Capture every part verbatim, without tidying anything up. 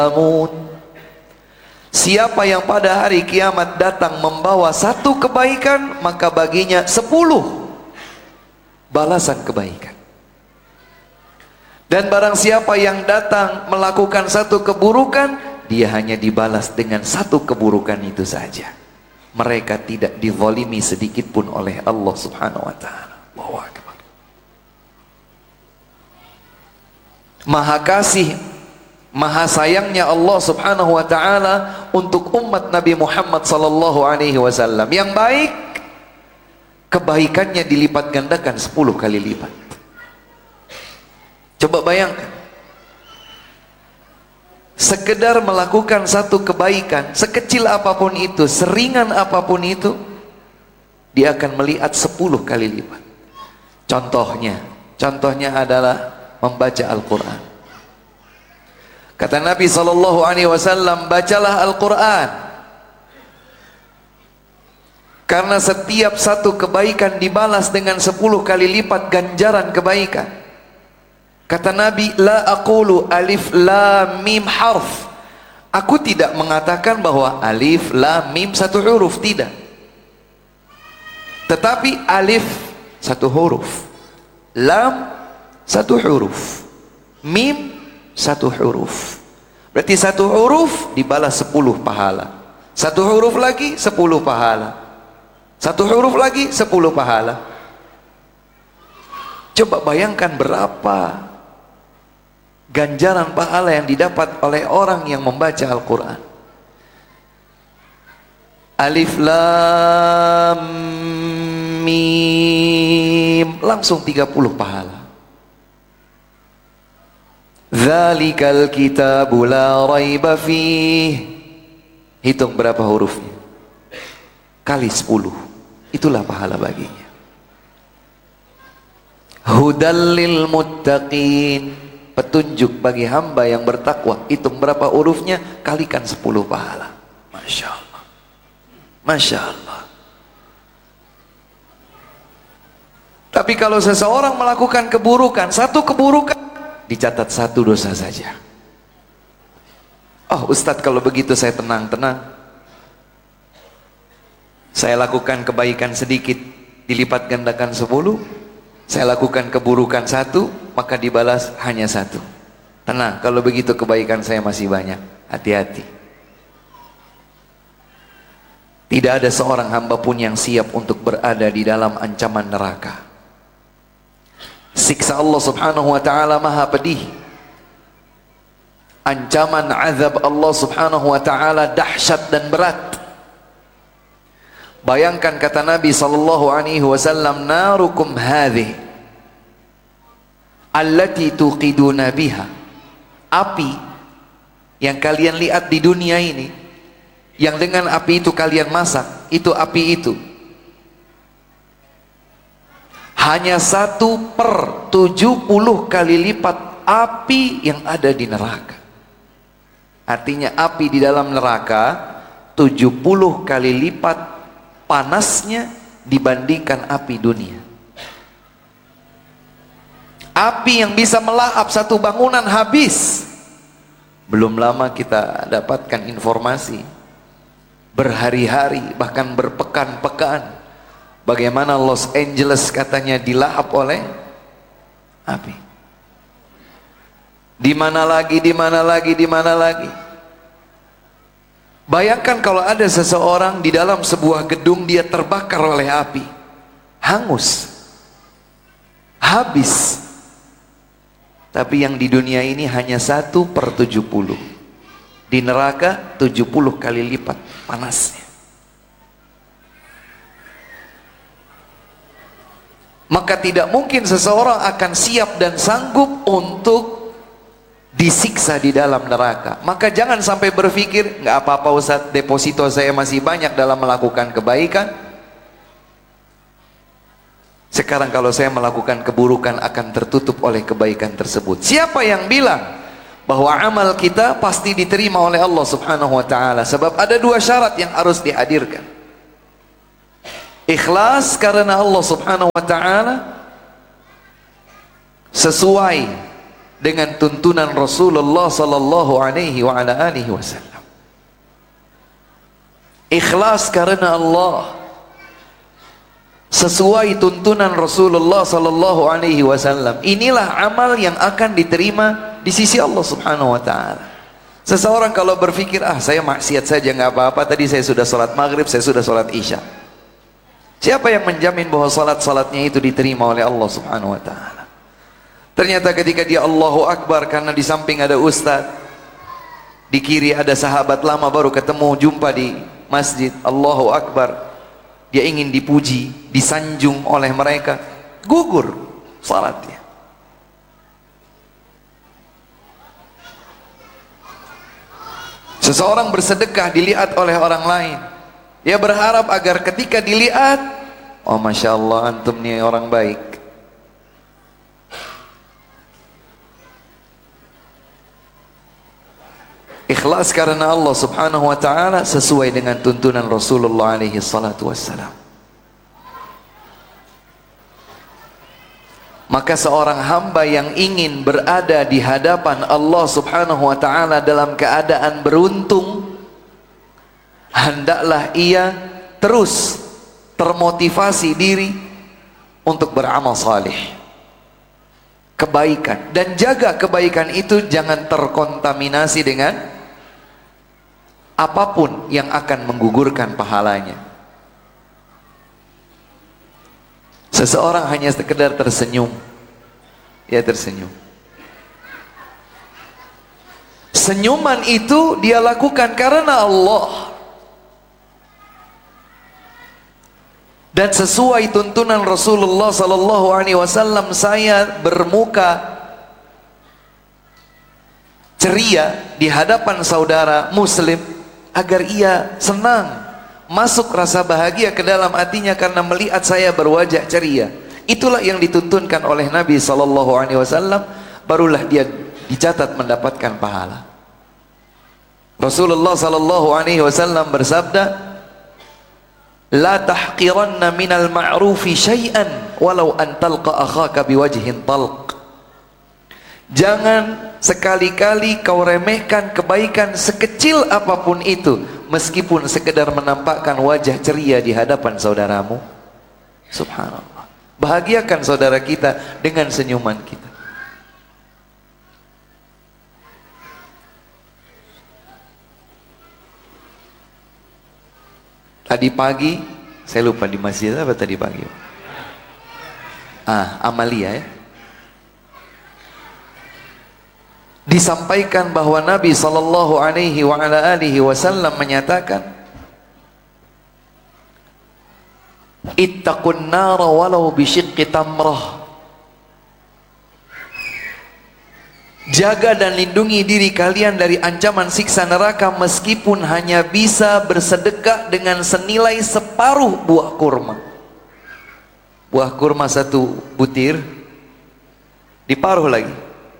Siapa yang pada hari kiamat datang membawa satu kebaikan, maka baginya sepuluh balasan kebaikan. Dan barang siapa yang datang melakukan satu keburukan, dia hanya dibalas dengan satu keburukan itu saja. Mereka tidak dizalimi sedikit pun oleh Allah Subhanahu wa taala. Allahu akbar. Maha kasih, maha sayangnya Allah Subhanahu wa taala untuk umat Nabi Muhammad sallallahu alaihi wasallam. Yang baik, kebaikannya dilipat gandakan sepuluh kali lipat. Coba bayangkan, sekedar melakukan satu kebaikan, sekecil apapun itu, seringan apapun itu, dia akan melihat sepuluh kali lipat. Contohnya, contohnya adalah membaca Al-Quran. Kata Nabi sallallahu alaihi wasallam, bacalah Al-Quran, karena setiap satu kebaikan dibalas dengan sepuluh kali lipat ganjaran kebaikan. Kata Nabi, la aqulu alif lam mim harf. Aku tidak mengatakan bahwa alif lam mim satu huruf, tidak. Tetapi alif satu huruf, lam satu huruf, mim satu huruf. Berarti satu huruf dibalas sepuluh pahala. Satu huruf lagi sepuluh pahala. Satu huruf lagi sepuluh pahala. Coba bayangkan berapa ganjaran pahala yang didapat oleh orang yang membaca Al-Quran. Alif lam mim, langsung tiga puluh pahala. Dzalikal kitabu la raiba fih. Hitung berapa hurufnya, kali sepuluh, itulah pahala baginya. Hudal lil muttaqin, petunjuk bagi hamba yang bertakwa. Hitung berapa hurufnya, kalikan sepuluh pahala. Masya Allah, Masya Allah. Tapi kalau seseorang melakukan keburukan, satu keburukan dicatat satu dosa saja. Oh Ustadz, kalau begitu saya tenang-tenang, saya lakukan kebaikan sedikit dilipat gandakan sepuluh, saya lakukan keburukan satu, maka dibalas hanya satu. Tenang, kalau begitu kebaikan saya masih banyak. Hati-hati. Tidak ada seorang hamba pun yang siap untuk berada di dalam ancaman neraka. Siksa Allah Subhanahu wa ta'ala maha pedih. Ancaman azab Allah Subhanahu wa ta'ala dahsyat dan berat. Bayangkan kata Nabi sallallahu alaihi wasallam, narukum hadhi allati tuqiduna biha. Api yang kalian lihat di dunia ini, yang dengan api itu kalian masak, itu api itu hanya satu per tujuh puluh kali lipat api yang ada di neraka. Artinya api di dalam neraka tujuh puluh kali lipat panasnya dibandingkan api dunia. Api yang bisa melahap satu bangunan habis. Belum lama kita dapatkan informasi, berhari-hari bahkan berpekan-pekan, bagaimana Los Angeles katanya dilahap oleh api. Di mana lagi, di mana lagi, di mana lagi. Bayangkan kalau ada seseorang di dalam sebuah gedung, dia terbakar oleh api, hangus, habis. Tapi yang di dunia ini hanya satu per tujuh puluh. Di neraka tujuh puluh kali lipat panasnya. Maka tidak mungkin seseorang akan siap dan sanggup untuk disiksa di dalam neraka. Maka jangan sampai berpikir, nggak apa-apa Ustaz, deposito saya masih banyak dalam melakukan kebaikan. Sekarang kalau saya melakukan keburukan akan tertutup oleh kebaikan tersebut. Siapa yang bilang bahwa amal kita pasti diterima oleh Allah Subhanahu wa ta'ala? Sebab ada dua syarat yang harus dihadirkan. Ikhlas karena Allah Subhanahu wa ta'ala, sesuai dengan tuntunan Rasulullah sallallahu alaihi wa ala alihi wasallam. Ikhlas karena Allah, sesuai tuntunan Rasulullah sallallahu alaihi wasallam. Inilah amal yang akan diterima di sisi Allah Subhanahu wa taala. Seseorang kalau berpikir, ah saya maksiat saja nggak apa-apa, tadi saya sudah sholat maghrib, saya sudah sholat isya. Siapa yang menjamin bahwa sholat-sholatnya itu diterima oleh Allah Subhanahu wa taala? Ternyata ketika dia Allahu Akbar, karena di samping ada ustaz, di kiri ada sahabat lama baru ketemu jumpa di masjid, Allahu Akbar, dia ingin dipuji, disanjung oleh mereka, gugur salatnya. Seseorang bersedekah dilihat oleh orang lain, dia berharap agar ketika dilihat, oh masya Allah antum nih orang baik. Ikhlas karena Allah Subhanahu wa taala sesuai dengan tuntunan Rasulullah alaihi salatu wassalam. Maka seorang hamba yang ingin berada di hadapan Allah Subhanahu wa taala dalam keadaan beruntung, hendaklah ia terus termotivasi diri untuk beramal saleh, kebaikan, dan jaga kebaikan itu jangan terkontaminasi dengan apapun yang akan menggugurkan pahalanya. Seseorang hanya sekedar tersenyum, dia tersenyum. Senyuman itu dia lakukan karena Allah, dan sesuai tuntunan Rasulullah sallallahu alaihi wasallam, saya bermuka ceria di hadapan saudara muslim agar ia senang, masuk rasa bahagia ke dalam hatinya karena melihat saya berwajah ceria. Itulah yang dituntunkan oleh Nabi sallallahu alaihi wasallam, barulah dia dicatat mendapatkan pahala. Rasulullah sallallahu alaihi wasallam bersabda, la tahqiranna minal ma'rufi syai'an walau an talqa akhaka biwajhin talq. Jangan sekali-kali kau remehkan kebaikan sekecil apapun itu, meskipun sekedar menampakkan wajah ceria di hadapan saudaramu. Subhanallah. Bahagiakan saudara kita dengan senyuman kita. Tadi pagi, saya lupa di masjid apa tadi pagi. Ah, Amalia ya. Disampaikan bahwa Nabi sallallahu alaihi wa ala alihi wasallam menyatakan, ittaqun nara walau bisyiqqi tamrah. Jaga dan lindungi diri kalian dari ancaman siksa neraka meskipun hanya bisa bersedekah dengan senilai separuh buah kurma. Buah kurma satu butir diparuh lagi.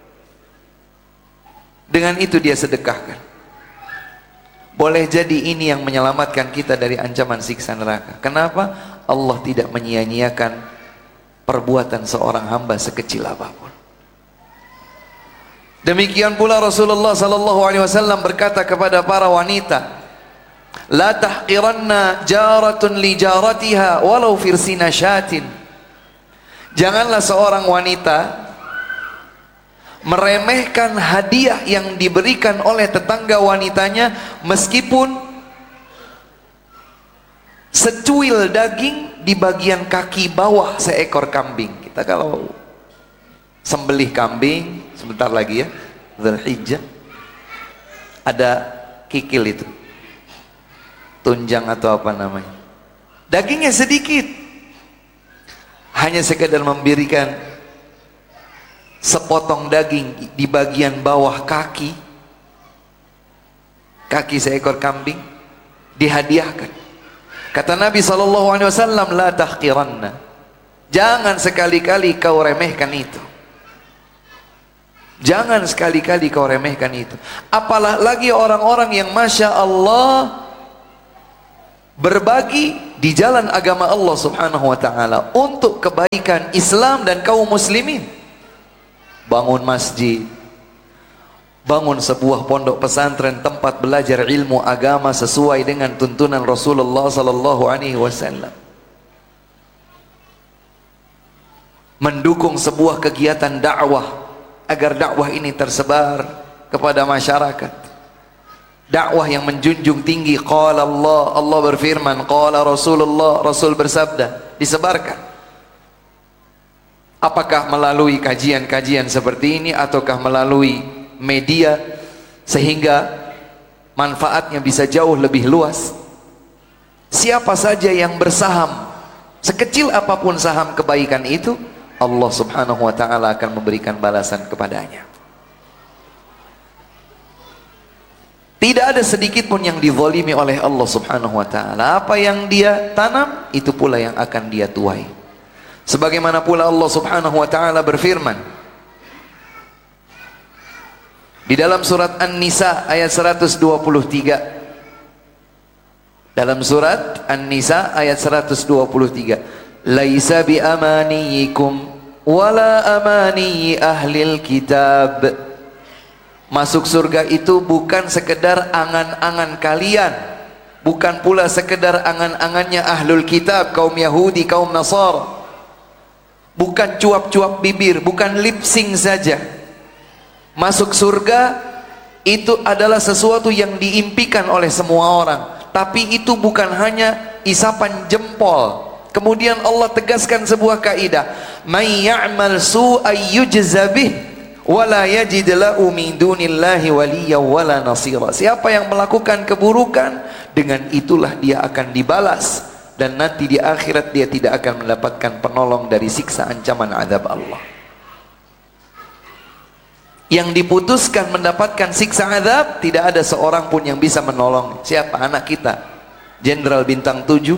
Dengan itu dia sedekahkan. Boleh jadi ini yang menyelamatkan kita dari ancaman siksa neraka. Kenapa? Allah tidak menyia-nyiakan perbuatan seorang hamba sekecil apapun. Demikian pula Rasulullah sallallahu alaihi wasallam berkata kepada para wanita, la tahqiranna jaratun li jaratiha walau firsina syatin. Janganlah seorang wanita meremehkan hadiah yang diberikan oleh tetangga wanitanya meskipun secuil daging di bagian kaki bawah seekor kambing. Kita kalau sembelih kambing sebentar lagi ya, Dzulhijjah, ada kikil itu, tunjang atau apa namanya, dagingnya sedikit, hanya sekedar memberikan sepotong daging di bagian bawah kaki kaki seekor kambing, dihadiahkan. Kata Nabi sallallahu alaihi wasallam, la tahqiranna, jangan sekali-kali kau remehkan itu. Jangan sekali-kali kau remehkan itu. Apalah lagi orang-orang yang masya Allah berbagi di jalan agama Allah subhanahu wa ta'ala untuk kebaikan Islam dan kaum muslimin. Bangun masjid, bangun sebuah pondok pesantren tempat belajar ilmu agama sesuai dengan tuntunan Rasulullah sallallahu alaihi wasallam. Mendukung sebuah kegiatan dakwah agar dakwah ini tersebar kepada masyarakat. Dakwah yang menjunjung tinggi qala Allah, Allah berfirman, qala Rasulullah, Rasul bersabda, disebarkan. Apakah melalui kajian-kajian seperti ini ataukah melalui media sehingga manfaatnya bisa jauh lebih luas? Siapa saja yang bersaham, sekecil apapun saham kebaikan itu, Allah subhanahu wa ta'ala akan memberikan balasan kepadanya. Tidak ada sedikit pun yang dizalimi oleh Allah subhanahu wa ta'ala. Apa yang dia tanam, itu pula yang akan dia tuai. Sebagaimana pula Allah subhanahu wa ta'ala berfirman di dalam surat An-Nisa ayat seratus dua puluh tiga. Dalam surat An-Nisa ayat seratus dua puluh tiga. Laisa bi amaniyikum wala amaniyi ahlil kitab. Masuk surga itu bukan sekedar angan-angan kalian, bukan pula sekedar angan-angannya ahlul kitab, kaum Yahudi, kaum Nasara. Bukan cuap-cuap bibir, bukan lip sync saja. Masuk surga itu adalah sesuatu yang diimpikan oleh semua orang, tapi itu bukan hanya isapan jempol. Kemudian Allah tegaskan sebuah kaidah, may ya'mal su'ay yujza bih wala yajid lahu min dunillahi waliyyan wala nasira. Siapa yang melakukan keburukan, dengan itulah dia akan dibalas, dan nanti di akhirat dia tidak akan mendapatkan penolong dari siksa ancaman azab Allah. Yang diputuskan mendapatkan siksa azab, tidak ada seorang pun yang bisa menolong. Siapa? Anak kita, Jenderal Bintang tujuh,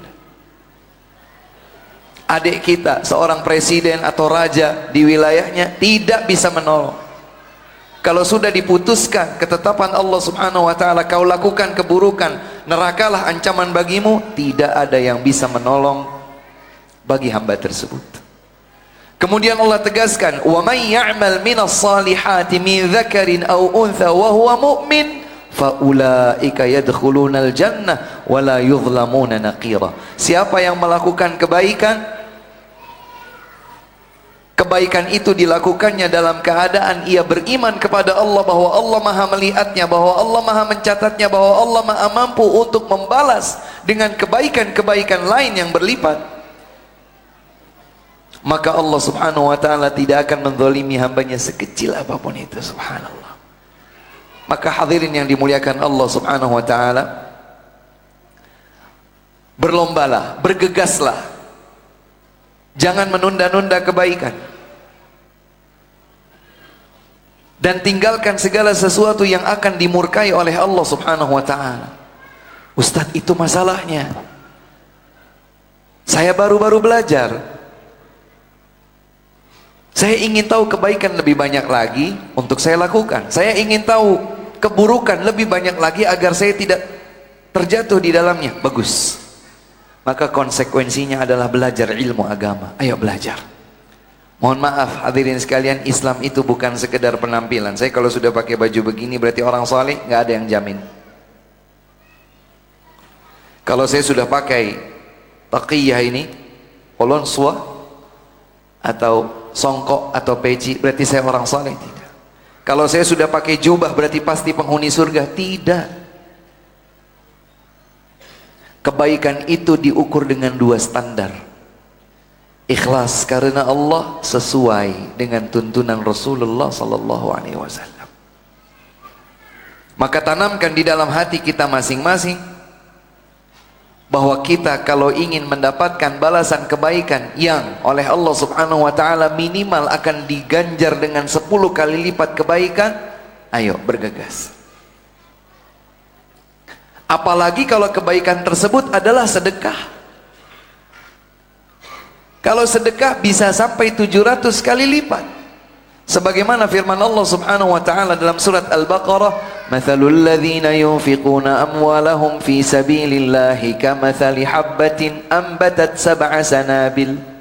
adik kita, seorang presiden atau raja di wilayahnya, tidak bisa menolong. Kalau sudah diputuskan ketetapan Allah subhanahu wa ta'ala, kau lakukan keburukan, nerakalah ancaman bagimu, tidak ada yang bisa menolong bagi hamba tersebut. Kemudian Allah tegaskan, wa may ya'mal minas salihati min dzakarin aw untha wa huwa mu'min fa ulaika yadkhulunal jannah wa la yuzlamuna naqira. Siapa yang melakukan kebaikan, kebaikan itu dilakukannya dalam keadaan ia beriman kepada Allah, bahwa Allah maha melihatnya, bahwa Allah maha mencatatnya, bahwa Allah maha mampu untuk membalas dengan kebaikan-kebaikan lain yang berlipat, maka Allah subhanahu wa ta'ala tidak akan menzalimi hambanya sekecil apapun itu. Subhanallah. Maka hadirin yang dimuliakan Allah subhanahu wa ta'ala, berlombalah, bergegaslah, jangan menunda-nunda kebaikan, dan tinggalkan segala sesuatu yang akan dimurkai oleh Allah subhanahu wa ta'ala. Ustadz, itu masalahnya, saya baru-baru belajar, saya ingin tahu kebaikan lebih banyak lagi untuk saya lakukan, saya ingin tahu keburukan lebih banyak lagi agar saya tidak terjatuh di dalamnya. Bagus, maka konsekuensinya adalah belajar ilmu agama. Ayo belajar. Mohon maaf hadirin sekalian, Islam itu bukan sekedar penampilan. Saya kalau sudah pakai baju begini berarti orang saleh, nggak ada yang jamin. Kalau saya sudah pakai taqiyah ini, polonswa atau songkok atau peci, berarti saya orang saleh? Tidak. Kalau saya sudah pakai jubah berarti pasti penghuni surga? Tidak. Kebaikan itu diukur dengan dua standar. Ikhlas karena Allah sesuai dengan tuntunan Rasulullah sallallahu alaihi wasallam. Maka tanamkan di dalam hati kita masing-masing bahwa kita kalau ingin mendapatkan balasan kebaikan yang oleh Allah subhanahu wa ta'ala minimal akan diganjar dengan sepuluh kali lipat kebaikan, ayo bergegas. Apalagi kalau kebaikan tersebut adalah sedekah. Kalau sedekah bisa sampai tujuh ratus kali lipat. Sebagaimana firman Allah subhanahu wa ta'ala dalam surat Al-Baqarah, mathalul ladzina yunfiquna amwalahum fi sabilillahi kamathali habbatin ambatat sab'a sanabil